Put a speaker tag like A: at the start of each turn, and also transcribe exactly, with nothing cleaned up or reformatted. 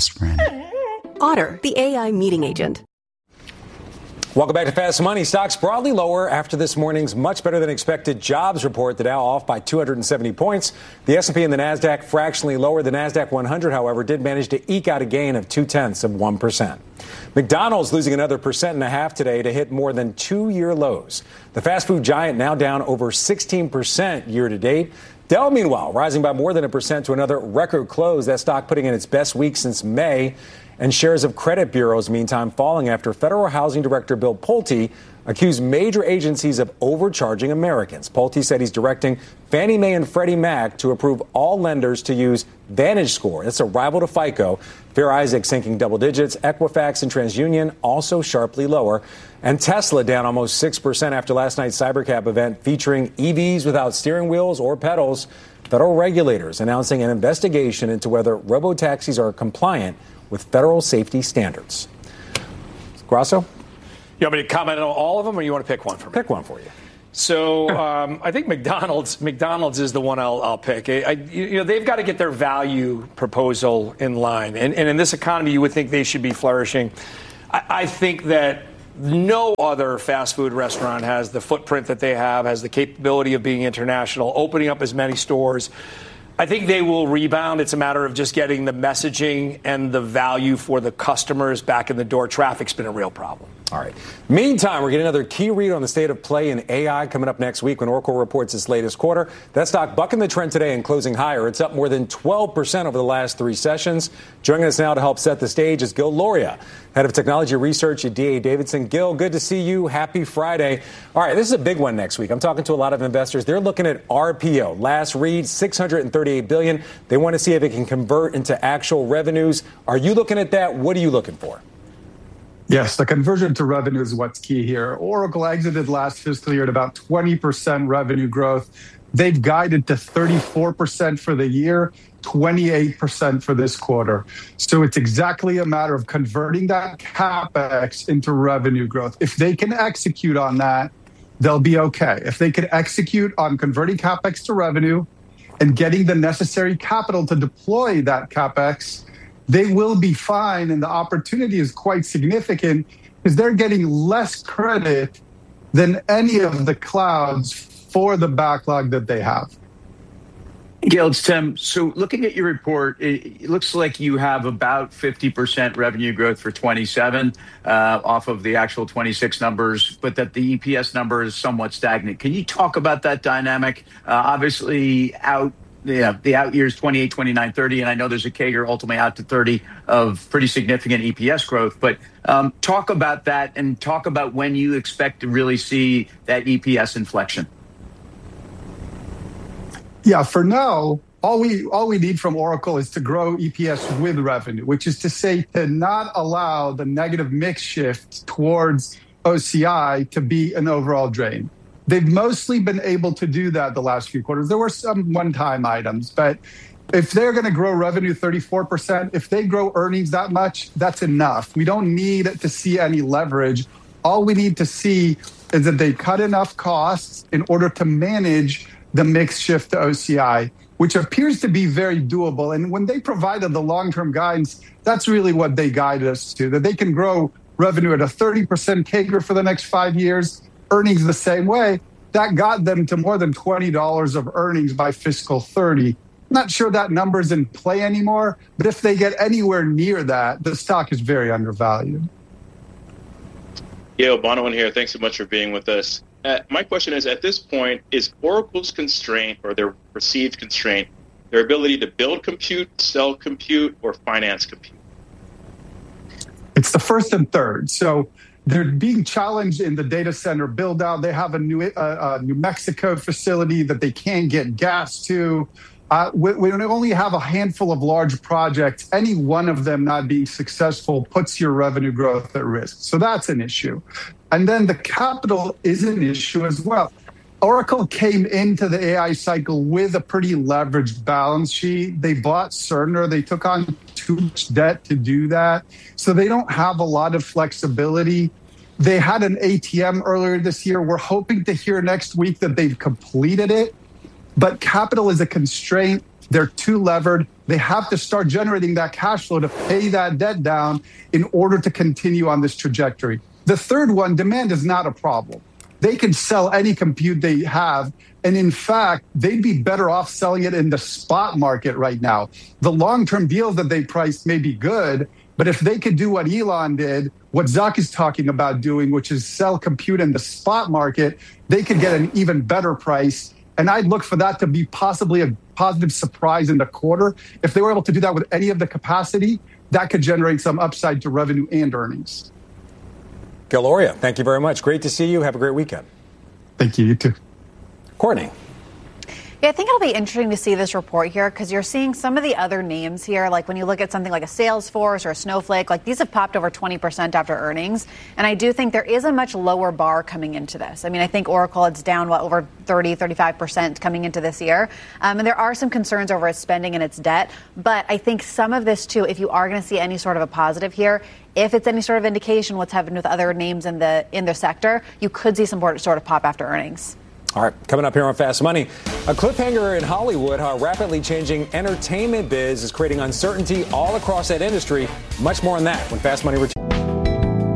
A: best friend.
B: Otter, the A I meeting agent.
C: Welcome back to Fast Money. Stocks broadly lower after this morning's much better than expected jobs report. The Dow off by two hundred seventy points. The S and P and the Nasdaq fractionally lower. The Nasdaq one hundred, however, did manage to eke out a gain of two tenths of one percent. McDonald's losing another percent and a half today to hit more than two-year lows. The fast food giant now down over sixteen percent year to date. Dell, meanwhile, rising by more than a percent to another record close. That stock putting in its best week since May. And shares of credit bureaus, meantime, falling after Federal Housing Director Bill Pulte accused major agencies of overcharging Americans. Pulte said he's directing Fannie Mae and Freddie Mac to approve all lenders to use VantageScore. That's a rival to FICO. Fair Isaac sinking double digits. Equifax and TransUnion also sharply lower. And Tesla down almost six percent after last night's Cybercap event featuring E Vs without steering wheels or pedals. Federal regulators announcing an investigation into whether robotaxis are compliant with federal safety standards. Grasso?
D: You want me to comment on all of them, or you want to pick one for me?
C: Pick one for you.
D: So um, I think McDonald's McDonald's is the one I'll, I'll pick. I, you know, they've got to get their value proposal in line. And, and in this economy, you would think they should be flourishing. I, I think that no other fast food restaurant has the footprint that they have, has the capability of being international, opening up as many stores. I think they will rebound. It's a matter of just getting the messaging and the value for the customers back in the door. Traffic's been a real problem.
C: All right. Meantime, we're getting another key read on the state of play in A I coming up next week when Oracle reports its latest quarter. That stock bucking the trend today and closing higher. It's up more than twelve percent over the last three sessions. Joining us now to help set the stage is Gil Loria, head of technology research at D A Davidson. Gil, good to see you. Happy Friday. All right, this is a big one next week. I'm talking to a lot of investors. They're looking at R P O. Last read, six hundred thirty-eight billion dollars. They want to see if it can convert into actual revenues. Are you looking at that? What are you looking for?
E: Yes, the conversion to revenue is what's key here. Oracle exited last fiscal year at about twenty percent revenue growth. They've guided to thirty-four percent for the year, twenty-eight percent for this quarter. So it's exactly a matter of converting that CapEx into revenue growth. If they can execute on that, they'll be okay. If they can execute on converting CapEx to revenue and getting the necessary capital to deploy that CapEx, they will be fine, and the opportunity is quite significant because they're getting less credit than any of the clouds for the backlog that they have.
F: Gil, it's Tim. So looking at your report, it looks like you have about fifty percent revenue growth for twenty-seven uh, off of the actual twenty-six numbers, but that the E P S number is somewhat stagnant. Can you talk about that dynamic? Uh, obviously, out Yeah, the out years twenty-eight, twenty-nine, thirty, and I know there's a C A G R ultimately out to thirty of pretty significant E P S growth. But um, talk about that and talk about when you expect to really see that E P S inflection.
E: Yeah, for now, all we all we need from Oracle is to grow E P S with revenue, which is to say to not allow the negative mix shift towards O C I to be an overall drain. They've mostly been able to do that the last few quarters. There were some one-time items, but if they're going to grow revenue thirty-four percent, if they grow earnings that much, that's enough. We don't need to see any leverage. All we need to see is that they cut enough costs in order to manage the mix shift to O C I, which appears to be very doable. And when they provided the long-term guidance, that's really what they guided us to, that they can grow revenue at a thirty percent C A G R for the next five years, earnings the same way. That got them to more than twenty dollars of earnings by fiscal thirty. Not sure that number's in play anymore, but if they get anywhere near that, the stock is very undervalued.
G: Gil, Bonawyn here. Thanks so much for being with us. Uh, my question is, at this point, is Oracle's constraint or their perceived constraint their ability to build compute, sell compute, or finance compute?
E: It's the first and third. So they're being challenged in the data center build out. They have a New, uh, a New Mexico facility that they can't get gas to. Uh, we, we only have a handful of large projects. Any one of them not being successful puts your revenue growth at risk. So that's an issue. And then the capital is an issue as well. Oracle came into the A I cycle with a pretty leveraged balance sheet. They bought Cerner. They took on too much debt to do that. So they don't have a lot of flexibility. They had an A T M earlier this year. We're hoping to hear next week that they've completed it. But capital is a constraint. They're too levered. They have to start generating that cash flow to pay that debt down in order to continue on this trajectory. The third one, demand is not a problem. They can sell any compute they have. And in fact, they'd be better off selling it in the spot market right now. The long-term deals that they priced may be good, but if they could do what Elon did, what Zuck is talking about doing, which is sell compute in the spot market, they could get an even better price. And I'd look for that to be possibly a positive surprise in the quarter. If they were able to do that with any of the capacity, that could generate some upside to revenue and earnings.
C: Gil Luria, thank you very much. Great to see you. Have a great weekend.
E: Thank you. You too.
C: Courtney.
A: Yeah, I think it'll be interesting to see this report here because you're seeing some of the other names here, like when you look at something like a Salesforce or a Snowflake, like these have popped over twenty percent after earnings. And I do think there is a much lower bar coming into this. I mean, I think Oracle, it's down, what, over thirty, thirty-five percent coming into this year. Um, and there are some concerns over its spending and its debt. But I think some of this, too, if you are going to see any sort of a positive here, if it's any sort of indication what's happened with other names in the in the sector, you could see some sort of pop after earnings.
C: All right, coming up here on Fast Money, a cliffhanger in Hollywood, how a rapidly changing entertainment biz is creating uncertainty all across that industry. Much more on that when Fast Money returns.